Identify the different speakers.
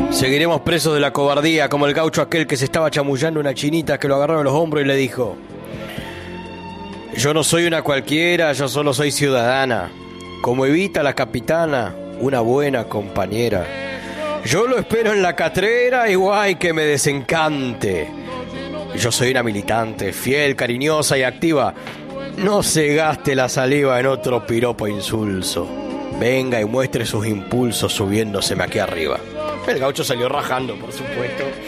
Speaker 1: Seguiremos presos de la cobardía, como el gaucho aquel que se estaba chamullando una chinita que lo agarró en los hombros y le dijo: yo no soy una cualquiera, yo solo soy ciudadana. Como Evita la capitana, una buena compañera. Yo lo espero en la catrera, igual que me desencante. Yo soy una militante, fiel, cariñosa y activa. No se gaste la saliva en otro piropo insulso. Venga y muestre sus impulsos subiéndoseme aquí arriba. El gaucho salió rajando, por supuesto.